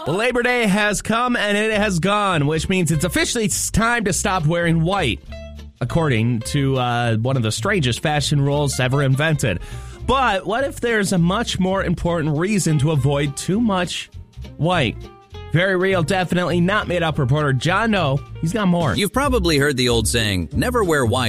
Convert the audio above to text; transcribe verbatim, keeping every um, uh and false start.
Well, Labor Day has come and it has gone, which means it's officially time to stop wearing white, according to uh, one of the strangest fashion rules ever invented. But what if there's a much more important reason to avoid too much white? Very real, definitely not made up reporter John Doe. He's got more. You've probably heard the old saying, never wear white